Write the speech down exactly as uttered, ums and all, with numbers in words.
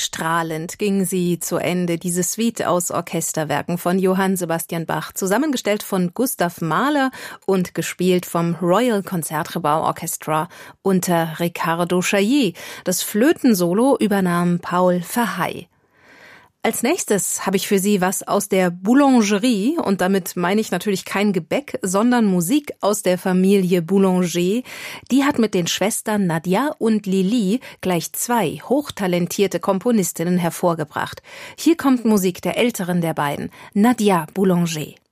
Strahlend ging sie zu Ende, diese Suite aus Orchesterwerken von Johann Sebastian Bach, zusammengestellt von Gustav Mahler und gespielt vom Royal Concertgebouw Orchestra unter Ricardo Chailly. Das Flötensolo übernahm Paul Verhey. Als nächstes habe ich für Sie was aus der Boulangerie, und damit meine ich natürlich kein Gebäck, sondern Musik aus der Familie Boulanger. Die hat mit den Schwestern Nadia und Lili gleich zwei hochtalentierte Komponistinnen hervorgebracht. Hier kommt Musik der älteren der beiden, Nadia Boulanger.